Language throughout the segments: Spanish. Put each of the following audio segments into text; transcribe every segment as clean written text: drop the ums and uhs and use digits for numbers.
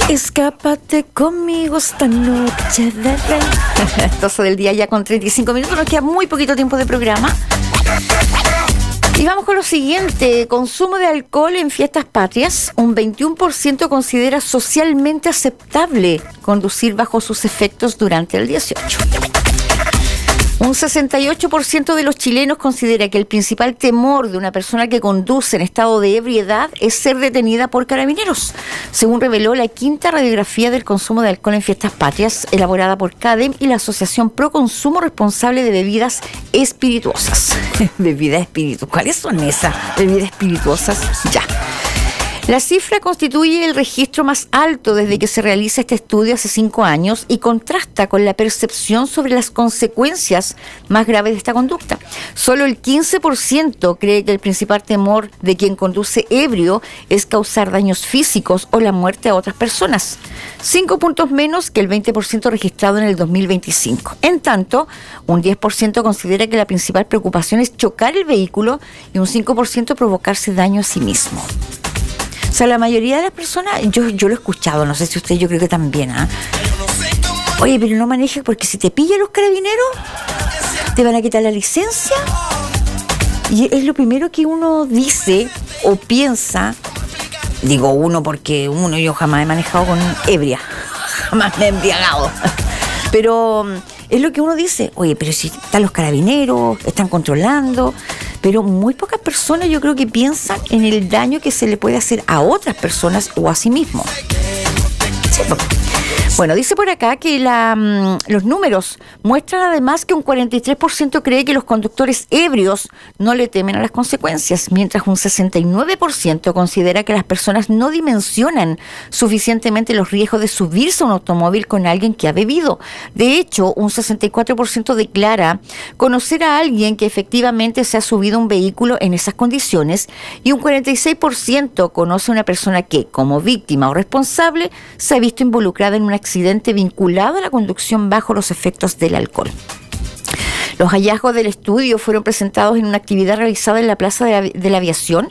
Escápate conmigo esta noche de rey. 12 del día ya con 35 minutos. Nos queda muy poquito tiempo de programa. Y vamos con lo siguiente. Consumo de alcohol en fiestas patrias. Un 21% considera socialmente aceptable conducir bajo sus efectos durante el 18. Un 68% de los chilenos considera que el principal temor de una persona que conduce en estado de ebriedad es ser detenida por carabineros, según reveló la quinta radiografía del consumo de alcohol en fiestas patrias, elaborada por CADEM y la Asociación Pro Consumo Responsable de Bebidas Espirituosas. ¿Bebidas espirituosas? ¿Cuáles son esas bebidas espirituosas? Ya. La cifra constituye el registro más alto desde que se realiza este estudio hace 5 años y contrasta con la percepción sobre las consecuencias más graves de esta conducta. Solo el 15% cree que el principal temor de quien conduce ebrio es causar daños físicos o la muerte a otras personas. 5 puntos menos que el 20% registrado en el 2025. En tanto, un 10% considera que la principal preocupación es chocar el vehículo y un 5% provocarse daño a sí mismo. O sea, la mayoría de las personas, yo lo he escuchado, no sé si usted, yo creo que también, ¿ah? Oye, pero no manejes porque si te pillan los carabineros, te van a quitar la licencia. Y es lo primero que uno dice o piensa. Digo uno porque yo jamás he manejado con ebria, jamás me he embriagado. Pero es lo que uno dice, oye, pero si están los carabineros, están controlando. Pero muy pocas personas yo creo que piensan en el daño que se le puede hacer a otras personas o a sí mismo. Sí. Bueno, dice por acá que los números muestran además que un 43% cree que los conductores ebrios no le temen a las consecuencias, mientras un 69% considera que las personas no dimensionan suficientemente los riesgos de subirse a un automóvil con alguien que ha bebido. De hecho, un 64% declara conocer a alguien que efectivamente se ha subido a un vehículo en esas condiciones y un 46% conoce a una persona que, como víctima o responsable, se ha visto involucrada en un accidente vinculado a la conducción bajo los efectos del alcohol. Los hallazgos del estudio fueron presentados en una actividad realizada en la Plaza de la Aviación,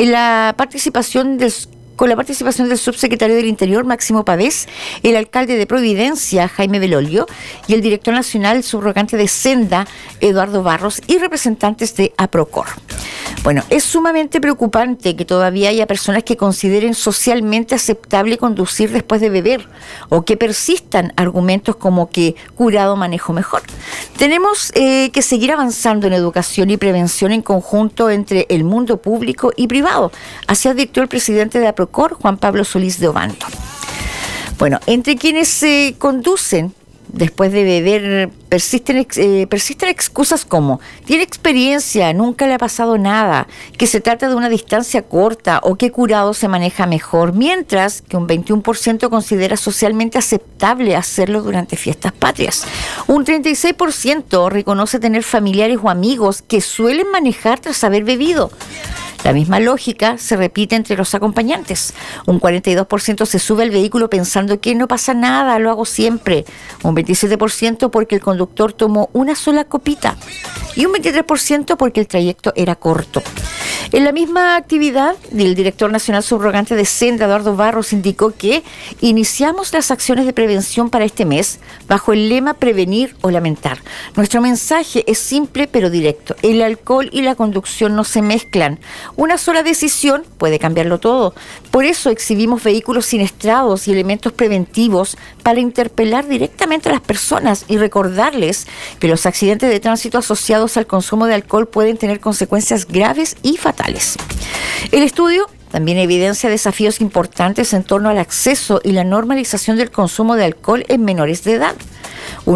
con la participación del subsecretario del Interior, Máximo Pavés, el alcalde de Providencia, Jaime Belolio, y el director nacional subrogante de Senda, Eduardo Barros, y representantes de APROCOR. Bueno, es sumamente preocupante que todavía haya personas que consideren socialmente aceptable conducir después de beber o que persistan argumentos como que curado manejo mejor. Tenemos que seguir avanzando en educación y prevención en conjunto entre el mundo público y privado. Así advirtió el presidente de APROCOR, Juan Pablo Solís de Obando. Bueno, entre quienes conducen después de beber persisten excusas como tiene experiencia, nunca le ha pasado nada, que se trata de una distancia corta o que curado se maneja mejor, mientras que un 21% considera socialmente aceptable hacerlo durante fiestas patrias. Un 36% reconoce tener familiares o amigos que suelen manejar tras haber bebido. La misma lógica se repite entre los acompañantes. Un 42% se sube al vehículo pensando que no pasa nada, lo hago siempre. Un 27% porque el conductor tomó una sola copita. Y un 23% porque el trayecto era corto. En la misma actividad, el director nacional subrogante de Senda, Eduardo Barros, indicó que iniciamos las acciones de prevención para este mes bajo el lema prevenir o lamentar. Nuestro mensaje es simple pero directo. El alcohol y la conducción no se mezclan. Una sola decisión puede cambiarlo todo. Por eso exhibimos vehículos siniestrados y elementos preventivos para interpelar directamente a las personas y recordarles que los accidentes de tránsito asociados al consumo de alcohol pueden tener consecuencias graves y fatales. El estudio también evidencia desafíos importantes en torno al acceso y la normalización del consumo de alcohol en menores de edad. Un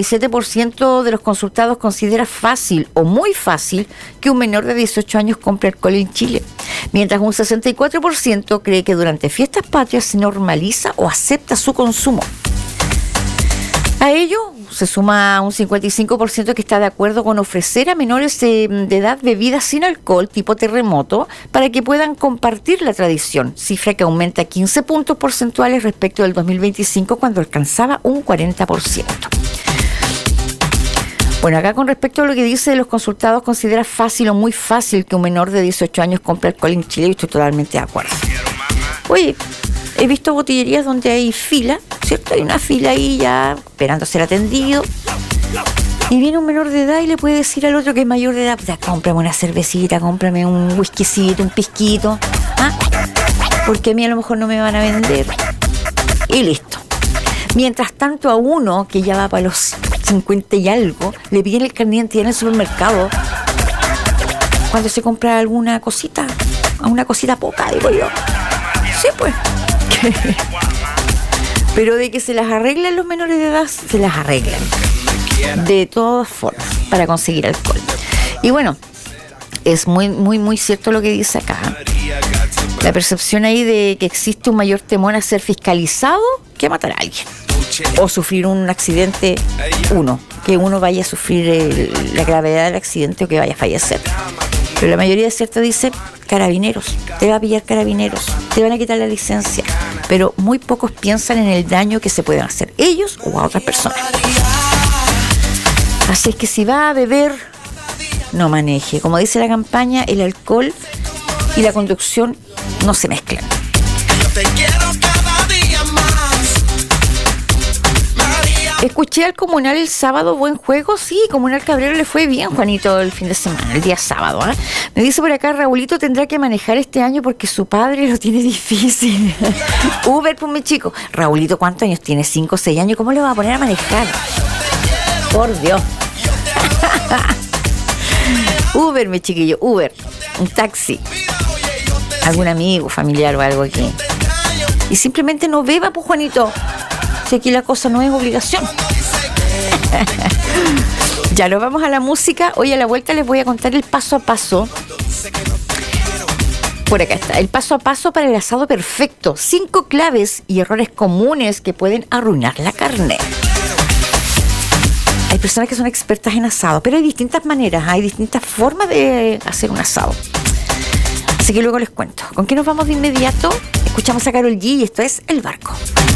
87% de los consultados considera fácil o muy fácil que un menor de 18 años compre alcohol en Chile, mientras un 64% cree que durante fiestas patrias se normaliza o acepta su consumo. A ello se suma un 55% que está de acuerdo con ofrecer a menores de edad bebidas sin alcohol tipo terremoto para que puedan compartir la tradición, cifra que aumenta 15 puntos porcentuales respecto del 2025 cuando alcanzaba un 40%. Bueno, acá con respecto a lo que dice de los consultados, considera fácil o muy fácil que un menor de 18 años compre alcohol en Chile y estoy totalmente de acuerdo. Oye, He visto botillerías donde hay fila, ¿cierto? Hay una fila ahí ya esperando a ser atendido. Y viene un menor de edad y le puede decir al otro que es mayor de edad, pues, cómprame una cervecita, cómprame un whiskycito, un pisquito, porque a mí a lo mejor no me van a vender. Y listo. Mientras tanto a uno que ya va para los 50 y algo, le piden el carnet de identidad en el supermercado cuando se compra alguna cosita, una cosita poca, digo yo. Sí, pues. Pero de que se las arreglan los menores de edad, se las arreglan. De todas formas, para conseguir alcohol. Y bueno, es muy, muy, muy cierto lo que dice acá. La percepción ahí de que existe un mayor temor a ser fiscalizado que a matar a alguien. O sufrir un accidente, que uno vaya a sufrir la gravedad del accidente o que vaya a fallecer. Pero la mayoría de cierto dice, carabineros, te va a pillar carabineros, te van a quitar la licencia. Pero muy pocos piensan en el daño que se pueden hacer ellos o a otras personas. Así es que si va a beber, no maneje. Como dice la campaña, el alcohol y la conducción no se mezclan. Escuché al Comunal el sábado, buen juego. Sí, Comunal Cabrero le fue bien, Juanito, el fin de semana, el día sábado. Me dice por acá, Raulito tendrá que manejar este año porque su padre lo tiene difícil. Uber, pues mi chico. Raulito, ¿cuántos años tiene? 5 o 6 años. ¿Cómo le va a poner a manejar? Por Dios. Uber, mi chiquillo, Uber. Un taxi. Algún amigo, familiar o algo aquí. Y simplemente no beba, pues, Juanito. Si aquí la cosa no es obligación. Ya nos vamos a la música. Hoy a la vuelta les voy a contar el paso a paso. Por acá está. El paso a paso para el asado perfecto. 5 claves y errores comunes que pueden arruinar la carne. Hay personas que son expertas en asado, pero hay distintas maneras, hay distintas formas de hacer un asado. Así que luego les cuento. ¿Con qué nos vamos de inmediato? Escuchamos a Karol G y esto es El Barco.